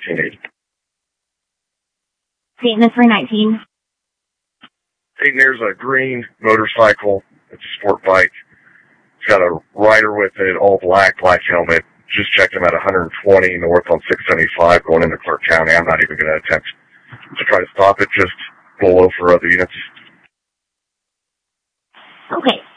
1980. Statement 319. And there's a green motorcycle. It's a sport bike. It's got a rider with it, all black helmet. Just checked him at 120 north on 675 going into Clark County. I'm not even going to attempt to try to stop it. Just pull low for other units. Okay.